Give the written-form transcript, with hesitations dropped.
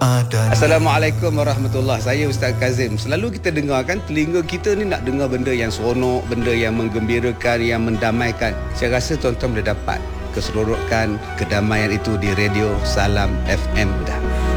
adanya. Assalamualaikum warahmatullahi. Saya Ustaz Kazim. Selalu kita dengar kan, telinga kita ni nak dengar benda yang seronok, benda yang menggembirakan, yang mendamaikan. Saya rasa tuan-tuan boleh dapat keseronokan, kedamaian itu di radio Salam FM dah.